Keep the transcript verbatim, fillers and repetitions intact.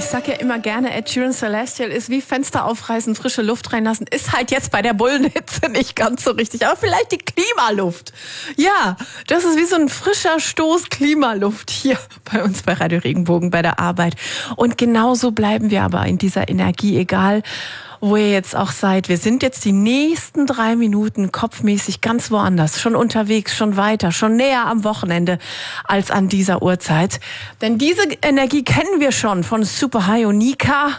Ich sag ja immer gerne, Ed Sheeran Celestial ist wie Fenster aufreißen, frische Luft reinlassen. Ist halt jetzt bei der Bullenhitze nicht ganz so richtig. Aber vielleicht die Klimaluft. Ja, das ist wie so ein frischer Stoß Klimaluft hier bei uns bei Radio Regenbogen bei der Arbeit. Und genauso bleiben wir aber in dieser Energie, egal wo ihr jetzt auch seid. Wir sind jetzt die nächsten drei Minuten kopfmäßig ganz woanders, schon unterwegs, schon weiter, schon näher am Wochenende als an dieser Uhrzeit. Denn diese Energie kennen wir schon von Super High und Nika.